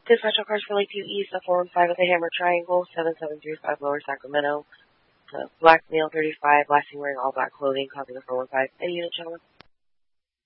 Dispatch cars for Lakeview East, the 415 with the Hammer Triangle, 7735 Lower Sacramento. Black male 35, last seen wearing all black clothing, copy the 415. Any unit, gentlemen?